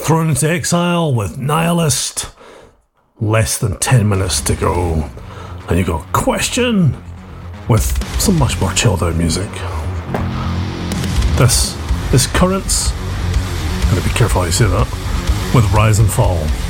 Thrown into Exile with Nihilist. Less than 10 minutes to go. And you got Question with some much more chilled out music. This Currents, gotta be careful how you say that, with Rise and Fall.